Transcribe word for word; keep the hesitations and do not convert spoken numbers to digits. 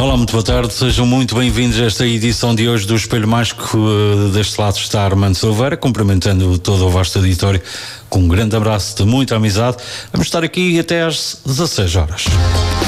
Olá, muito boa tarde, sejam muito bem-vindos a esta edição de hoje do Espelho Mágico. Deste lado está Armando Silveira, cumprimentando todo o vasto auditório com um grande abraço de muita amizade. Vamos estar aqui até às dezasseis horas.